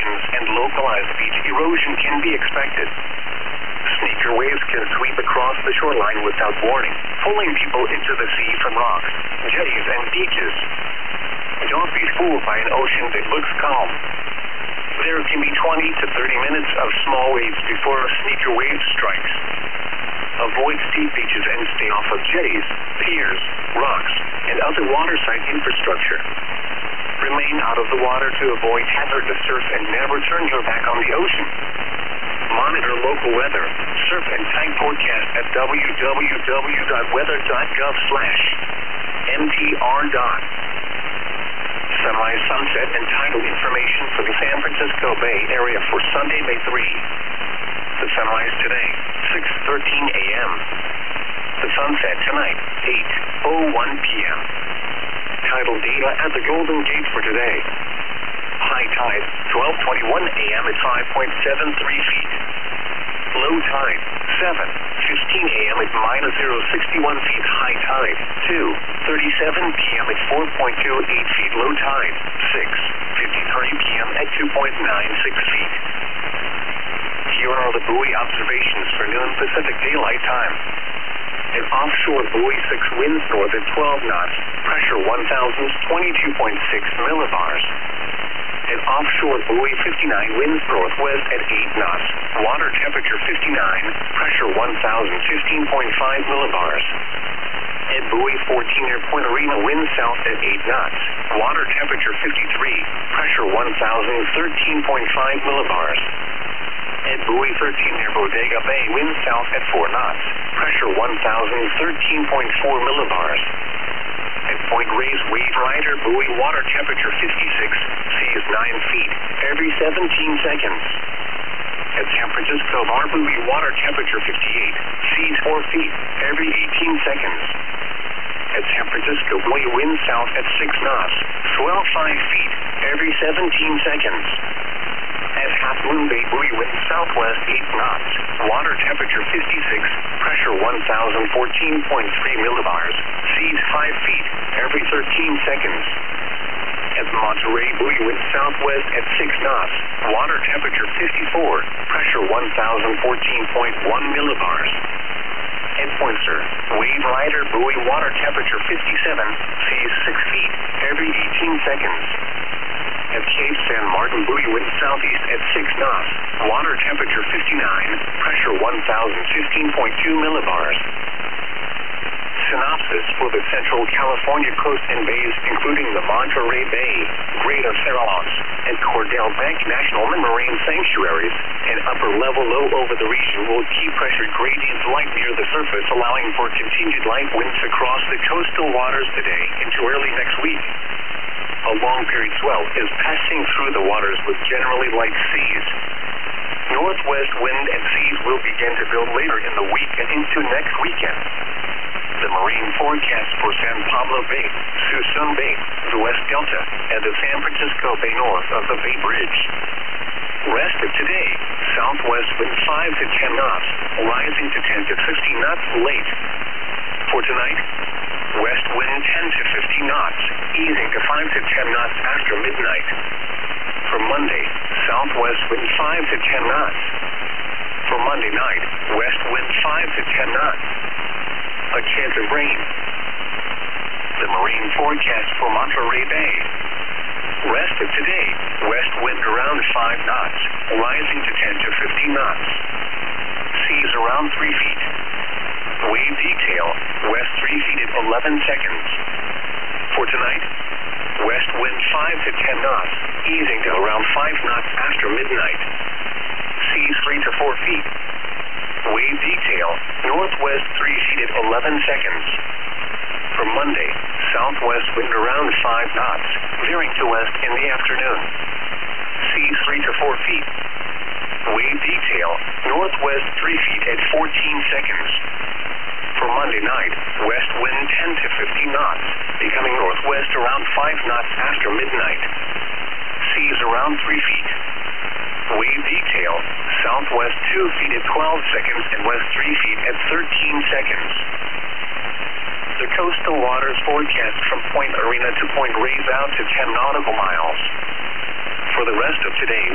conditions and localized beach erosion can be expected. Sneaker waves can sweep across the shoreline without warning, pulling people into the sea from rocks, jetties, and beaches. Don't be fooled by an ocean that looks calm. There can be 20 to 30 minutes of small waves before a sneaker wave strikes. Avoid steep beaches and stay off of jetties, piers, rocks, and other waterside infrastructure. Remain out of the water to avoid hazardous surf and never turn your back on the ocean. Monitor local weather, surf and tide forecast at www.weather.gov/mtr. Sunrise, sunset, and tidal information for the San Francisco Bay Area for Sunday, May 3. The sunrise today, 6:13 a.m. The sunset tonight, 8:01 p.m. Tidal data at the Golden Gate for today. High tide, 12:21 a.m. at 5.73 feet. Low tide, 7:15 a.m. at -0.61 feet. High tide, 2:37 p.m. at 4.28 feet. Low tide, 6:53 p.m. at 2.96 feet. Here are the buoy observations for noon Pacific Daylight Time. An offshore buoy 6 winds north at 12 knots, pressure 1,022.6 millibars. An offshore buoy 59 winds northwest at 8 knots, water temperature 59, pressure 1,015.5 millibars. At buoy 14 near Point Arena, winds south at 8 knots, water temperature 53, pressure 1,013.5 millibars. At buoy 13 near Bodega Bay, winds south at 4 knots, pressure 1,013.4 millibars. At Point Reyes Wave Rider buoy, water temperature 56, seas 9 feet every 17 seconds. At San Francisco Bar buoy, water temperature 58, seas 4 feet every 18 seconds. At San Francisco buoy, wind south at 6 knots, swell 5 feet every 17 seconds. At Half Moon Bay buoy, wind southwest 8 knots, water temperature 56, pressure 1,014.3 millibars, seas 5 feet every 13 seconds. At Monterey buoy, wind southwest at 6 knots, water temperature 54, pressure 1,014.1 millibars. At Point Sur, Wave Rider buoy, water temperature 57, seas 6 feet every 18 seconds. At Cape San Martin buoy, wind southeast at 6 knots, water temperature 59, pressure 1,015.2 millibars. Synopsis for the Central California coast and bays, including the Monterey Bay, Greater Farallones, and Cordell Bank National Marine Sanctuaries. An upper-level low over the region will keep pressure gradients light near the surface, allowing for continued light winds across the coastal waters today into early next week. A long-period swell is passing through the waters with generally light seas. Northwest wind and seas will begin to build later in the week and into next weekend. The marine forecast for San Pablo Bay, Suisun Bay, the West Delta, and the San Francisco Bay north of the Bay Bridge. Rest of today, southwest wind 5 to 10 knots, rising to 10 to 15 knots late. For tonight, west wind 10 to 15 knots, easing to 5 to 10 knots after midnight. For Monday, southwest wind 5 to 10 knots. For Monday night, west wind 5 to 10 knots. A chance of rain. The marine forecast for Monterey Bay. Rest of today, west wind around 5 knots, rising to 10 to 15 knots. Seas around 3 feet. Wave detail, west 3 feet at 11 seconds. For tonight, west wind 5 to 10 knots, easing to around 5 knots after midnight. Seas 3 to 4 feet. Wave detail, northwest 3 feet at 11 seconds. For Monday, southwest wind around 5 knots, veering to west in the afternoon. Seas 3 to 4 feet. Wave detail, northwest 3 feet at 14 seconds. For Monday night, west wind 10 to 15 knots, becoming northwest around 5 knots after midnight. Seas around 3 feet. Wave detail, southwest 2 feet at 12 seconds and west 3 feet at 13 seconds. The coastal waters forecast from Point Arena to Point Reyes out to 10 nautical miles. For the rest of today,